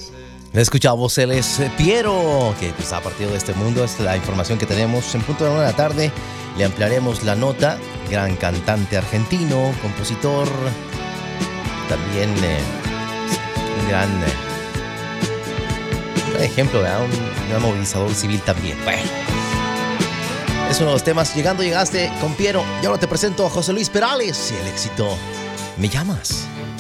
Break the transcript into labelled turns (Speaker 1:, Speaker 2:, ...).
Speaker 1: Escuchamos, él es Piero, que pues, ha partido de este mundo. Es la información que tenemos. En punto de la 1 de la tarde le ampliaremos la nota. Gran cantante argentino, compositor, también un gran ejemplo, ¿verdad? Un gran movilizador civil también. Bueno, es uno de los temas. Llegaste con Piero. Y ahora te presento a José Luis Perales y el éxito Me Llamas.